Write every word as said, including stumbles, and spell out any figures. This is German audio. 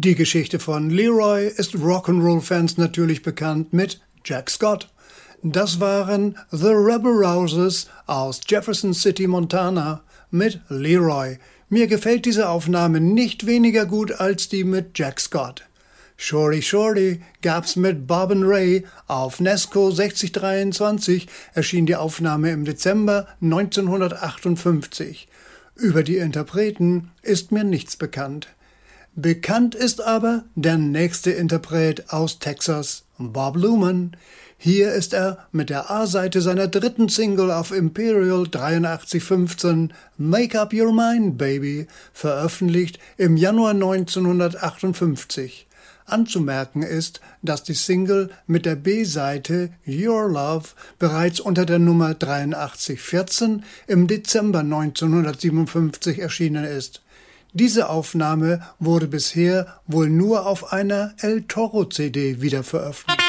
Die Geschichte von Leroy ist Rock'n'Roll-Fans natürlich bekannt mit Jack Scott. Das waren The Rebel Rousers aus Jefferson City, Montana mit Leroy. Mir gefällt diese Aufnahme nicht weniger gut als die mit Jack Scott. Shorty Shorty gab's mit Bob and Ray auf Nesco sechzig dreiundzwanzig, erschien die Aufnahme im Dezember neunzehnhundertachtundfünfzig. Über die Interpreten ist mir nichts bekannt. Bekannt ist aber der nächste Interpret aus Texas, Bob Luman. Hier ist er mit der A-Seite seiner dritten Single auf Imperial dreiundachtzig fünfzehn Make Up Your Mind, Baby, veröffentlicht im Januar neunzehnhundertachtundfünfzig. Anzumerken ist, dass die Single mit der B-Seite Your Love bereits unter der Nummer dreiundachtzig vierzehn im Dezember neunzehnhundertsiebenundfünfzig erschienen ist. Diese Aufnahme wurde bisher wohl nur auf einer El Toro C D wiederveröffentlicht.